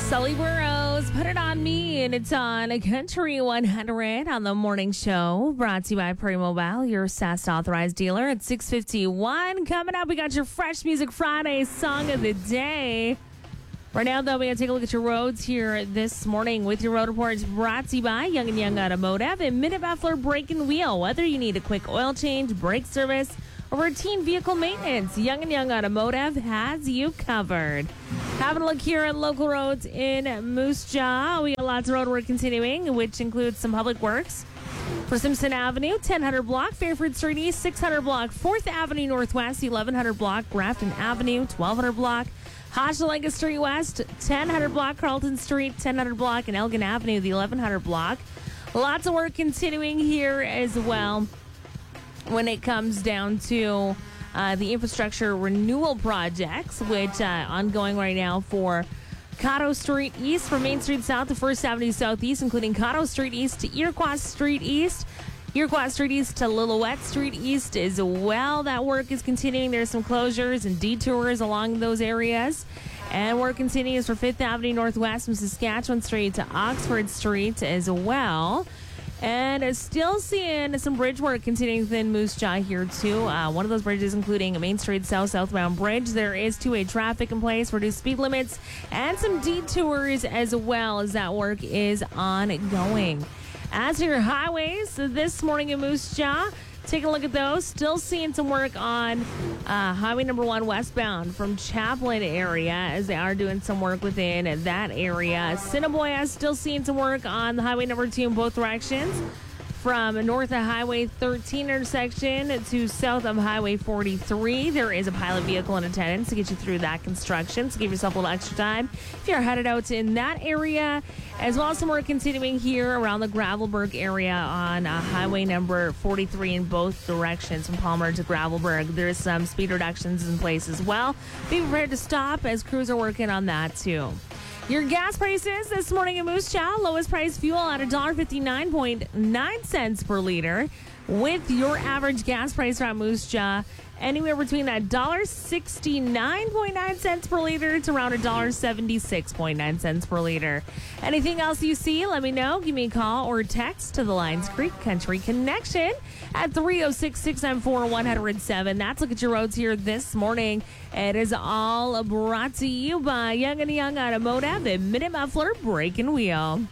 Sully Burrows, Put It On Me, and it's on Country 100 on the morning show. Brought to you by Prairie Mobile, your SAS authorized dealer at 6:51. Coming up, we got your Fresh Music Friday song of the day. Right now, though, we're going to take a look at your roads here this morning with your road reports brought to you by Young & Young Automotive and Minute-Muffler Brake and Wheel. Whether you need a quick oil change, brake service, or routine vehicle maintenance, Young & Young Automotive has you covered. Having a look here at local roads in Moose Jaw. We got lots of road work continuing, which includes some public works for Simpson Avenue, 1000 block, Fairford Street East, 600 block, 4th Avenue Northwest, 1100 block, Grafton Avenue, 1200 block, Hochelaga Street West, 1000 block, Carlton Street, 1000 block, and Elgin Avenue, the 1100 block. Lots of work continuing here as well when it comes down to the infrastructure renewal projects, which ongoing right now for Caddo Street East from Main Street South to 1st Avenue Southeast, including Caddo Street East to Iroquois Street East, Iroquois Street East to Lillooet Street East as well. That work is continuing. There's some closures and detours along those areas. And work continues for 5th Avenue Northwest from Saskatchewan Street to Oxford Street as well. And still seeing some bridge work continuing within Moose Jaw here, too. One of those bridges, including a Main Street southbound bridge. There is two-way traffic in place, reduced speed limits, and some detours as well as that work is ongoing. As for your highways this morning in Moose Jaw, take a look at those. Still seeing some work on Highway number 1 westbound from Chaplin area as they are doing some work within that area. Assiniboia still seeing some work on the Highway number 2 in both directions. From north of Highway 13 intersection to south of Highway 43, there is a pilot vehicle in attendance to get you through that construction. So give yourself a little extra time if you're headed out in that area. As well as some work continuing here around the Gravelburg area on Highway number 43 in both directions from Palmer to Gravelburg. There's some speed reductions in place as well. Be prepared to stop as crews are working on that too. Your gas prices this morning in Moose Jaw. Lowest price fuel at $1.59.9 per liter, with your average gas price around Moose Jaw anywhere between $1.69.9 per liter to around $1.76.9 per liter. Anything else you see, let me know. Give me a call or text to the Lions Creek Country Connection at 306-694-107. That's Look at Your Roads here this morning. It is all brought to you by Young & Young Automotive and Minute-Muffler Brake and Wheel.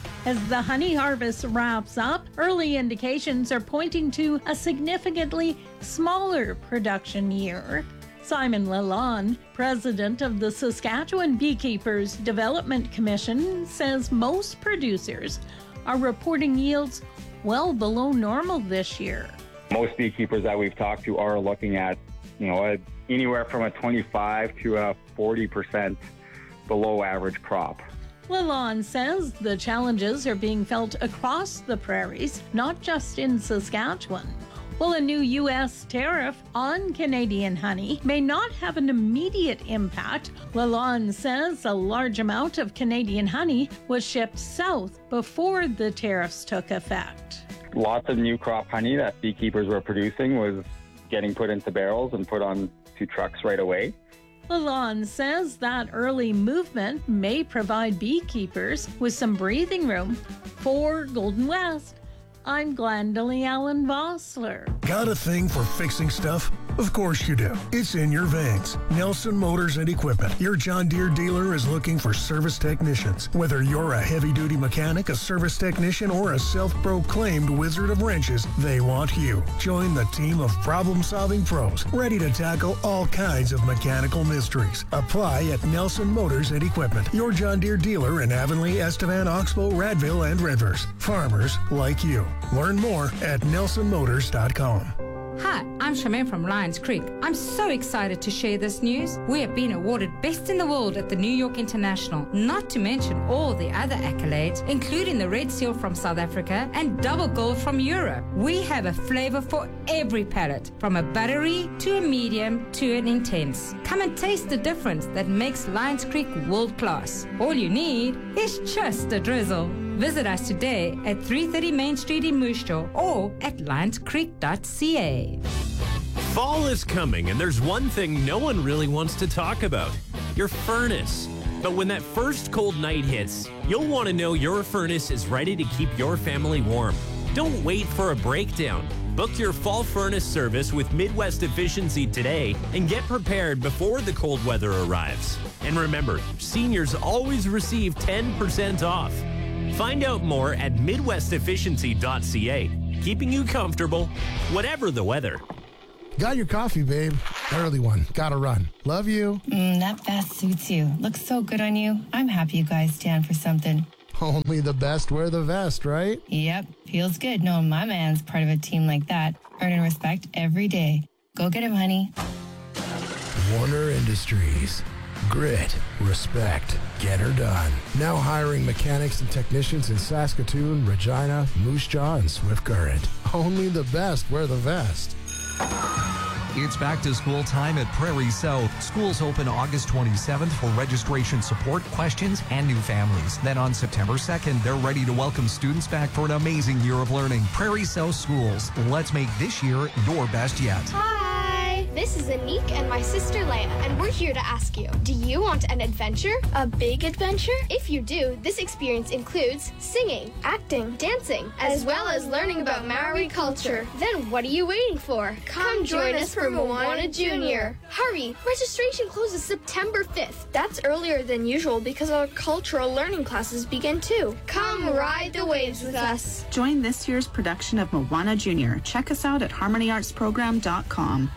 As the honey harvest wraps up, early indications are pointing to a significantly smaller production year. Simon Lalonde, president of the Saskatchewan Beekeepers Development Commission, says most producers are reporting yields well below normal this year. Most beekeepers that we've talked to are looking at, anywhere from a 25 to a 40% below average crop. Lalonde says the challenges are being felt across the prairies, not just in Saskatchewan. While a new U.S. tariff on Canadian honey may not have an immediate impact, Lalonde says a large amount of Canadian honey was shipped south before the tariffs took effect. Lots of new crop honey that beekeepers were producing was getting put into barrels and put on to trucks right away. Lalonde says that early movement may provide beekeepers with some breathing room. For Golden West, I'm Glendalee Allen Vossler. Got a thing for fixing stuff? Of course you do. It's in your veins. Nelson Motors and Equipment, your John Deere dealer, is looking for service technicians. Whether you're a heavy-duty mechanic, a service technician, or a self-proclaimed wizard of wrenches, they want you. Join the team of problem-solving pros, ready to tackle all kinds of mechanical mysteries. Apply at Nelson Motors and Equipment, your John Deere dealer in Avonlea, Estevan, Oxbow, Radville, and Redverse. Farmers like you. Learn more at nelsonmotors.com. Hi, I'm Charmaine from Lions Creek. I'm so excited to share this news. We have been awarded Best in the World at the New York International, not to mention all the other accolades, including the Red Seal from South Africa and Double Gold from Europe. We have a flavor for every palate, from a buttery to a medium to an intense. Come and taste the difference that makes Lions Creek world class. All you need is just a drizzle. Visit us today at 330 Main Street in Moose Jaw or at lionscreek.ca. Fall is coming, and there's one thing no one really wants to talk about: your furnace. But when that first cold night hits, you'll want to know your furnace is ready to keep your family warm. Don't wait for a breakdown. Book your fall furnace service with Midwest Efficiency today and get prepared before the cold weather arrives. And remember, seniors always receive 10% off. Find out more at midwestefficiency.ca, keeping you comfortable, whatever the weather. Got your coffee, babe. Early one. Gotta run. Love you. That vest suits you. Looks so good on you. I'm happy you guys stand for something. Only the best wear the vest, right? Yep. Feels good knowing my man's part of a team like that. Earning respect every day. Go get him, honey. Warner Industries. Grit, respect, get her done. Now hiring mechanics and technicians in Saskatoon, Regina, Moose Jaw, and Swift Current. Only the best wear the vest. It's back to school time at Prairie South. Schools open August 27th for registration support, questions, and new families. Then on September 2nd, they're ready to welcome students back for an amazing year of learning. Prairie South Schools. Let's make this year your best yet. Hi, this is Anik and my sister Leia, and we're here to ask you, do you want an adventure? A big adventure? If you do, this experience includes singing, acting, dancing, as well as learning about Maori culture. Then what are you waiting for? Come join us for Moana Junior. Hurry, registration closes September 5th. That's earlier than usual because our cultural learning classes begin too. Come ride the waves with us. Join this year's production of Moana Junior. Check us out at harmonyartsprogram.com.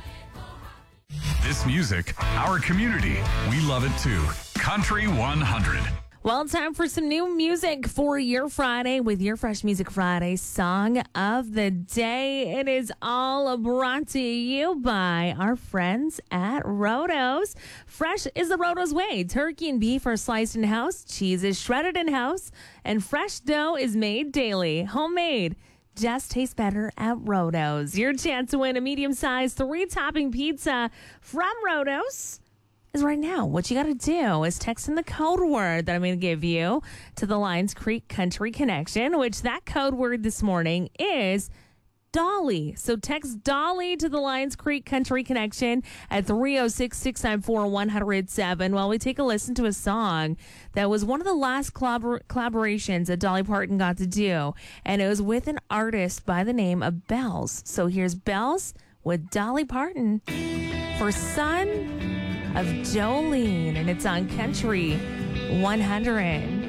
This music, our community, we love it too. Country 100. Well, time for some new music for your Friday with your Fresh Music Friday Song of the Day. It is all brought to you by our friends at Rotos. Fresh is the Rotos way. Turkey and beef are sliced in-house, cheese is shredded in-house, and fresh dough is made daily. Homemade. Just tastes better at Rotos. Your chance to win a medium-sized 3-topping pizza from Rotos is right now. What you got to do is text in the code word that I'm going to give you to the Lions Creek Country Connection, which that code word this morning is Dolly. So text Dolly to the Lions Creek Country Connection at 306-694-1007 while we take a listen to a song that was one of the last collaborations that Dolly Parton got to do. And it was with an artist by the name of Bells. So here's Bells with Dolly Parton for Son of Jolene. And it's on Country 100.